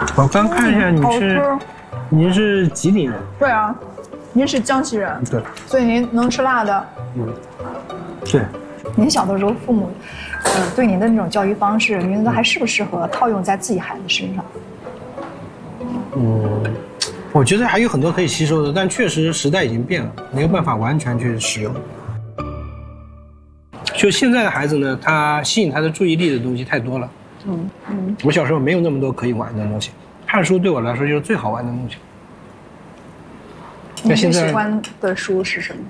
我刚看一下您是吉林人？ 对啊，您是江西人， 对， 所以您能吃辣的。 对。 您小的时候父母，对您的那种教育方式，您觉得还适不适合套用在自己孩子身上？ 我觉得还有很多可以吸收的，但确实时代已经变了，没有办法完全去使用。就现在的孩子呢，他吸引他的注意力的东西太多了。我小时候没有那么多可以玩的东西，看书对我来说就是最好玩的东西。 你最喜欢的书是什么？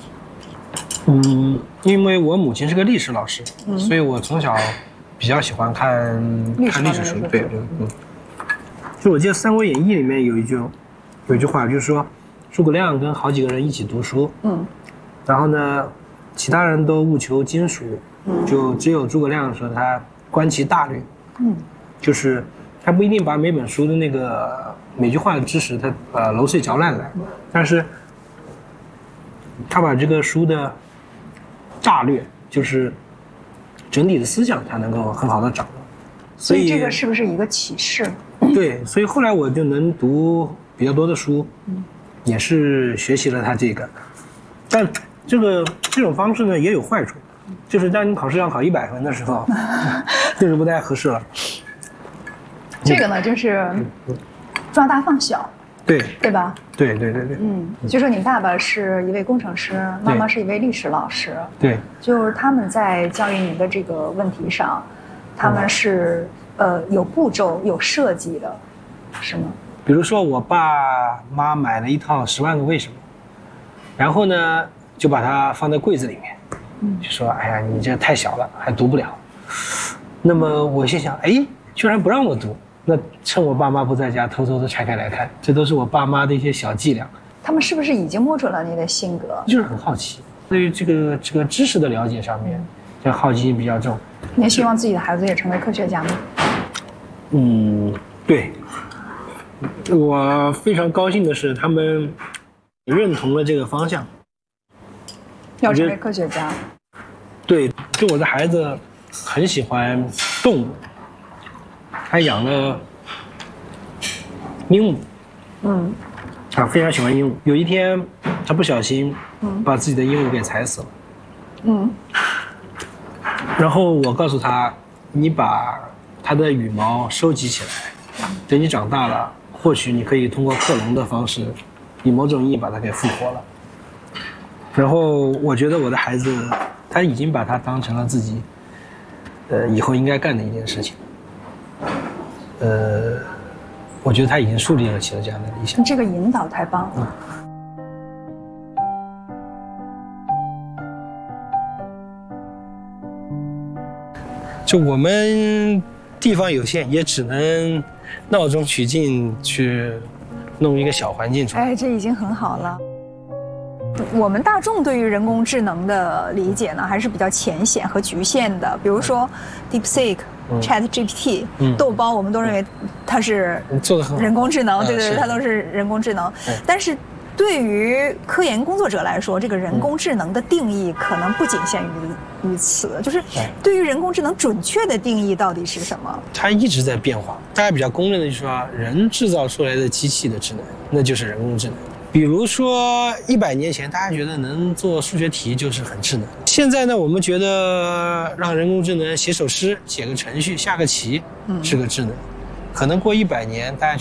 因为我母亲是个历史老师，所以我从小比较喜欢看历史书。对。就我记得《三国演义》里面有一句话，就是说诸葛亮跟好几个人一起读书，然后呢，其他人都务求精熟，就只有诸葛亮说他观其大略，就是他不一定把每本书的那个每句话的知识他揉碎嚼烂来，但是他把这个书的大略，就是整体的思想，他能够很好的掌握。 所以这个是不是一个启示？ 对，所以后来我就能读比较多的书，也是学习了他这个。但这种方式呢也有坏处，就是当你考试要考100分的时候，就是不太合适了。 这个呢就是抓大放小，对吧？ 对。 就说你爸爸是一位工程师，妈妈是一位历史老师， 对， 就是他们在教育你的这个问题上，他们是有步骤、有设计的，是吗？ 比如说我爸妈买了一套《10万个为什么》，然后呢就把它放在柜子里面，就说：“哎呀，你这太小了，还读不了。”那么我心想，哎，居然不让我读，那趁我爸妈不在家，偷偷的拆开来看，这都是我爸妈的一些小伎俩。 他们是不是已经摸准了你的性格？ 就是很好奇，对于这个知识的了解上面，这好奇心比较重。 您希望自己的孩子也成为科学家吗？ 对。我非常高兴的是，他们认同了这个方向， 要成为科学家。 对，就我的孩子很喜欢动物，他养了鹦鹉，他非常喜欢鹦鹉。有一天，他不小心把自己的鹦鹉给踩死了，然后我告诉他，你把它的羽毛收集起来，等你长大了，或许你可以通过克隆的方式，以某种意义把它给复活了。然后我觉得我的孩子，他已经把它当成了自己，以后应该干的一件事情。我觉得他已经树立了起了这样的理想。 这个引导太棒了。 就我们地方有限，也只能闹中取静去弄一个小环境出来。 哎，这已经很好了。我们大众对于人工智能的理解呢，还是比较浅显和局限的。比如说 DeepSeek、ChatGPT、豆包，我们都认为它是做得很好， 人工智能，对，它都是人工智能。但是对于科研工作者来说，这个人工智能的定义可能不仅限于此，就是对于人工智能准确的定义到底是什么？ 它一直在变化。大家比较公认的就是说，人制造出来的机器的智能，那就是人工智能。比如说100年前，大家觉得能做数学题就是很智能。现在呢，我们觉得让人工智能写首诗、写个程序、下个棋是个智能。可能过100年，大家